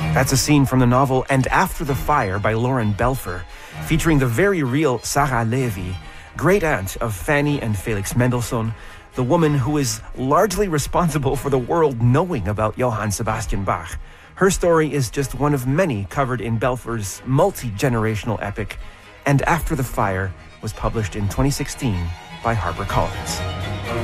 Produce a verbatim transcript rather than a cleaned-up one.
That's a scene from the novel And After the Fire by Lauren Belfer, featuring the very real Sarah Levy, great aunt of Fanny and Felix Mendelssohn, the woman who is largely responsible for the world knowing about Johann Sebastian Bach. Her story is just one of many covered in Belfer's multi-generational epic, And After the Fire was published in twenty sixteen by HarperCollins.